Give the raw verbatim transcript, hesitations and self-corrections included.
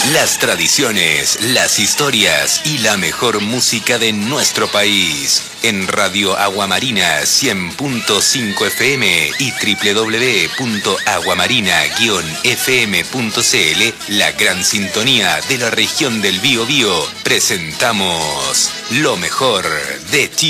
Las tradiciones, las historias y la mejor música de nuestro país. En Radio Aguamarina cien punto cinco F M y doble u doble u doble u punto aguamarina guion f m punto c l, la gran sintonía de la región del Biobío, presentamos lo mejor de ti.